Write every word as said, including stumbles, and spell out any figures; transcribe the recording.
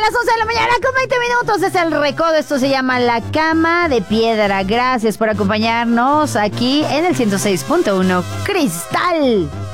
las once de la mañana con veinte minutos es el recodo. Esto se llama La Cama de Piedra. Gracias por acompañarnos aquí en el ciento seis punto uno Cristal.